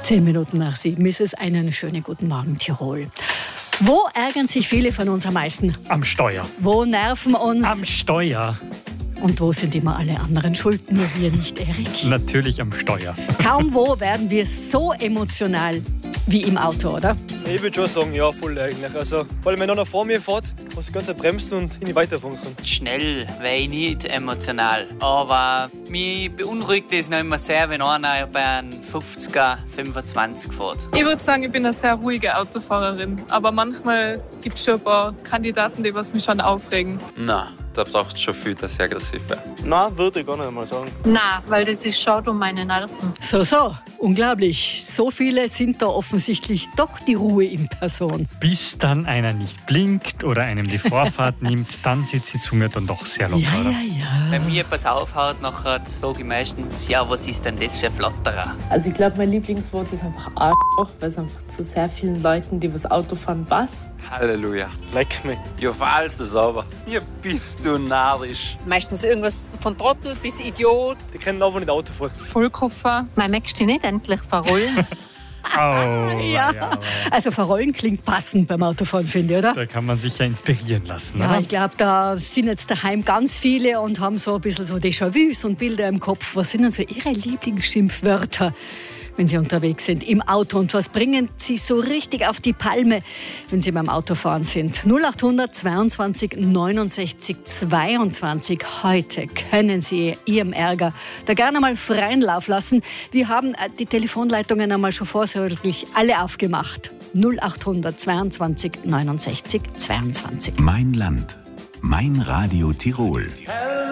7:10 ist es. Einen schönen guten Morgen, Tirol. Wo ärgern sich viele von uns am meisten? Am Steuer. Wo nerven uns? Am Steuer. Und wo sind immer alle anderen schuld, nur wir nicht, Erik? Natürlich am Steuer. Kaum wo werden wir so emotional wie im Auto, oder? Ich würde schon sagen, ja, voll eigentlich. Also, vor allem, wenn einer vor mir fährt, muss ich ganz bremsen und nicht weiterfahren kann. Schnell wäre ich nicht emotional. Aber mich beunruhigt es noch immer sehr, wenn einer bei einem 50er 25 fährt. Ich würde sagen, ich bin eine sehr ruhige Autofahrerin. Aber manchmal gibt es schon ein paar Kandidaten, die mich schon aufregen. Nein, da braucht es schon viel, dass ich aggressiv wäre. Nein, würde ich gar nicht mal sagen. Nein, weil das ist schade um meine Nerven. So, unglaublich. So viele sind da offensichtlich doch die Ruhe in Person. Bis dann einer nicht blinkt oder einem die Vorfahrt nimmt, dann sitzt die Zunge dann doch sehr locker, oder? Ja. Wenn mir etwas aufhaut, nachher sage ich meistens, ja, was ist denn das für ein Flatterer? Also ich glaube, mein Lieblingswort ist einfach Arschloch, weil es einfach zu sehr vielen Leuten, die was Auto fahren, passt. Halleluja. Leck mich. Ja, falls du sauber. Ja, bist du narrisch. Meistens irgendwas von Trottel bis Idiot. Ich kann aber nicht Auto fahren. Vollkoffer. Mein möchtest du nicht endlich verrollen? Ja. Also verrollen klingt passend beim Autofahren, finde ich, oder? Da kann man sich ja inspirieren lassen, Ja, oder? ich glaube, da sind jetzt daheim ganz viele und haben so ein bisschen so Déjà-vus und Bilder im Kopf. Was sind denn so Ihre Lieblingsschimpfwörter, wenn Sie unterwegs sind im Auto? Und was bringen Sie so richtig auf die Palme, wenn Sie beim Autofahren sind? 0800 22 69 22. Heute können Sie Ihrem Ärger da gerne mal freien Lauf lassen. Wir haben die Telefonleitungen einmal schon vorsorglich alle aufgemacht. 0800 22 69 22. Mein Land. Mein Radio Tirol.